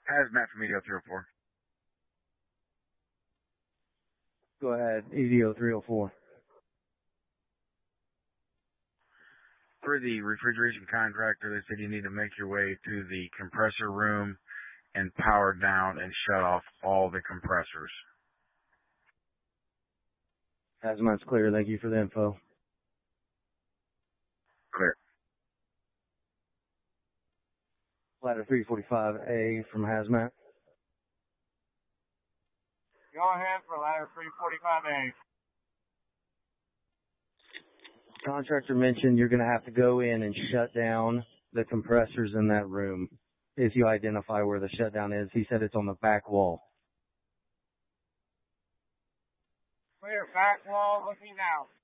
Hazmat from EDO 304. Go ahead, EDO 304. For the refrigeration contractor, they said you need to make your way to the compressor room and power down and shut off all the compressors. Hazmat's clear. Thank you for the info. Clear. Ladder 345A from Hazmat. Go ahead for ladder 345A. Contractor mentioned you're going to have to go in and shut down the compressors in that room. If you identify where the shutdown is, he said it's on the back wall. Clear, back wall, looking out.